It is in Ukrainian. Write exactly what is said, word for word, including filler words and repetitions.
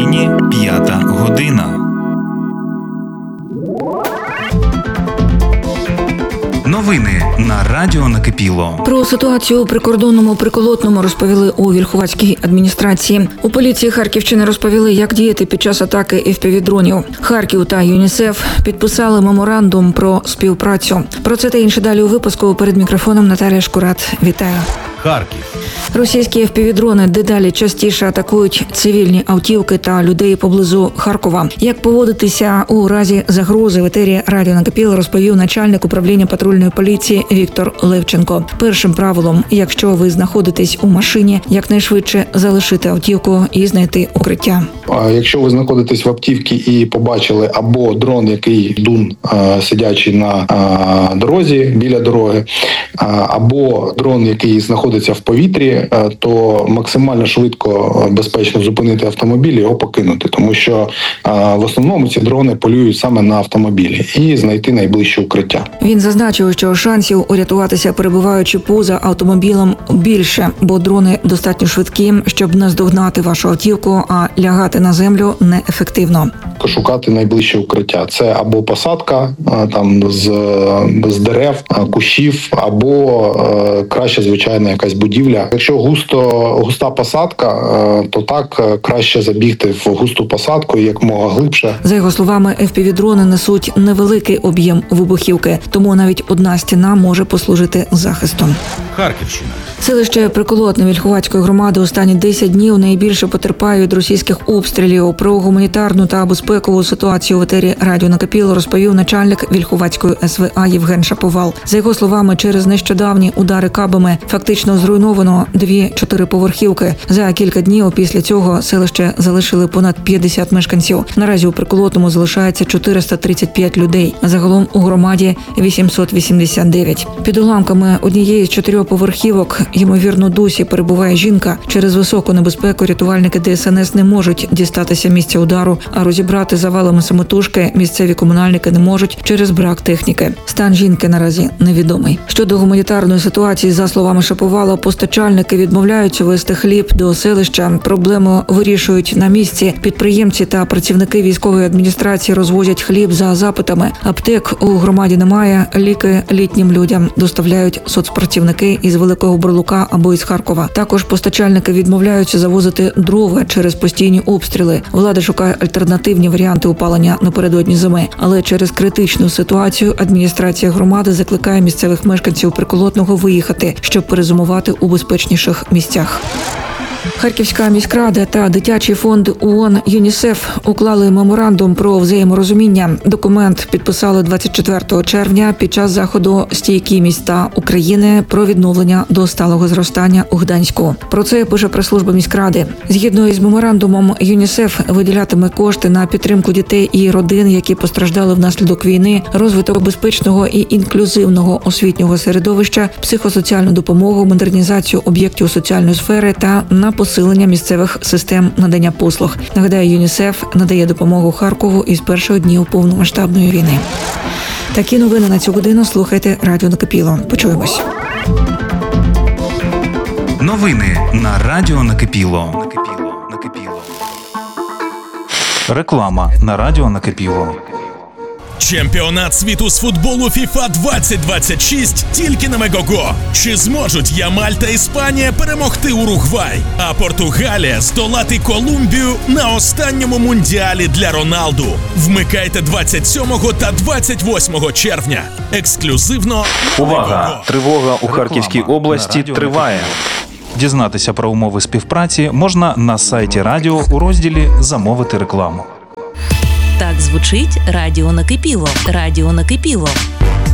Україні п'ята година. Новини на радіо Накипіло. Про ситуацію у прикордонному Приколотному розповіли у Вільховацькій адміністрації. У поліції Харківщини розповіли, як діяти під час атаки еф пі ві-дронів. Харків та ЮНІСЕФ підписали меморандум про співпрацю. Про це та інше далі у випуску. Перед мікрофоном Наталія Шкурат. Вітаю. Харків. Російські еф пі ві-дрони дедалі частіше атакують цивільні автівки та людей поблизу Харкова. Як поводитися у разі загрози, в етері радіо Накипіло розповів начальник управління патрульної поліції Віктор Левченко. Першим правилом, якщо ви знаходитесь у машині, якнайшвидше залишити автівку і знайти укриття. Якщо ви знаходитесь в автівці і побачили або дрон, який дун, сидячий на дорозі, біля дороги, або дрон, який знаходиться в повітрі, то максимально швидко, безпечно зупинити автомобіль і його покинути. Тому що в основному ці дрони полюють саме на автомобілі і знайти найближче укриття. Він зазначив, що шансів урятуватися, перебуваючи поза автомобілем, більше, бо дрони достатньо швидкі, щоб наздогнати вашу автівку, а лягати на землю неефективно. Шукати найближче укриття. Це або посадка там з, з дерев, кущів, або краще, звичайно, якась будівля. Якщо густо, густа посадка, то так краще забігти в густу посадку і якомога глибше. За його словами, еф пі ві-дрони несуть невеликий об'єм вибухівки, тому навіть одна стіна може послужити захистом. Харківщина. Селище Приколотне Вільховацької громади останні десять днів найбільше потерпає від російських обстрілів. Про гуманітарну та безпекову ситуацію в етері радіо Накипіло розповів начальник Вільховацької ес ве а Євген Шаповал. За його словами, через нещодавні удари кабами фактично зруйновано дві чотириповерхівки. За кілька днів після цього селище залишили понад п'ятдесят мешканців. Наразі у Приколотному залишається чотириста тридцять п'ять людей. Загалом у громаді вісімсот вісімдесят дев'ять. Під уламками однієї з чотирьох поверхівок, ймовірно, досі перебуває жінка. Через високу небезпеку рятувальники де ес ен ес не можуть дістатися місця удару, а розібрати завалами самотужки місцеві комунальники не можуть через брак техніки. Стан жінки наразі невідомий. Щодо гуманітарної ситуації, за словами Шаповала, постачальники відмовляються везти хліб до селища. Проблему вирішують на місці. Підприємці та працівники військової адміністрації розвозять хліб за запитами. Аптек у громаді немає, ліки літнім людям доставляють соцпрацівники із Великого Бурлука або із Харкова. Також постачальники відмовляються завозити дрова через постійні обстріли. Влада шукає альтернативні варіанти опалення напередодні зими. Але через критичну ситуацію адміністрація громади закликає місцевих мешканців Приколотного виїхати, щоб перезимувати у безпечніших місцях. Харківська міськрада та дитячий фонд ООН ЮНІСЕФ уклали меморандум про взаєморозуміння. Документ підписали двадцять четвертого червня під час заходу «Стійкі міста України» про відновлення до сталого зростання у Гданську. Про це пише прес-служба міськради. Згідно із меморандумом, ЮНІСЕФ виділятиме кошти на підтримку дітей і родин, які постраждали внаслідок війни, розвиток безпечного і інклюзивного освітнього середовища, психосоціальну допомогу, модернізацію об'єктів соціальної сфери та на посилення місцевих систем надання послуг. Нагадаю, ЮНІСЕФ надає допомогу Харкову із перших днів повномасштабної війни. Такі новини на цю годину слухайте радіо Накипіло. Почуємось. Новини на радіо Накипіло. Накипіло. Накипіло. Реклама на радіо Накипіло. Чемпіонат світу з футболу фіфа двадцять двадцять шість тільки на Мегого. Чи зможуть Ямаль та Іспанія перемогти Уругвай, а Португалія здолати Колумбію на останньому мундіалі для Роналду? Вмикайте двадцять сьомого та двадцять восьмого червня. Ексклюзивно на Увага! Мегого. Тривога у Харківській області триває. Дізнатися про умови співпраці можна на сайті радіо у розділі «Замовити рекламу». Так звучить радіо Накипіло. Радіо Накипіло.